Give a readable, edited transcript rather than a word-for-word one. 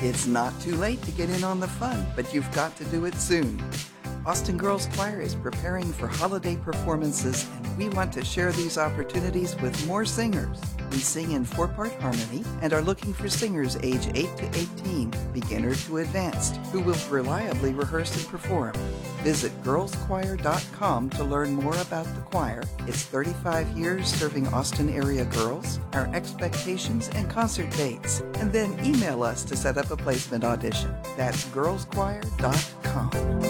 It's not too late to get in on the fun, but you've got to do it soon. Austin Girls Choir is preparing for holiday performances, and we want to share these opportunities with more singers. We sing in 4-part harmony and are looking for singers age 8 to 18, beginner to advanced, who will reliably rehearse and perform. Visit girlschoir.com to learn more about the choir, its 35 years serving Austin area girls, our expectations and concert dates, and then email us to set up a placement audition. That's girlschoir.com.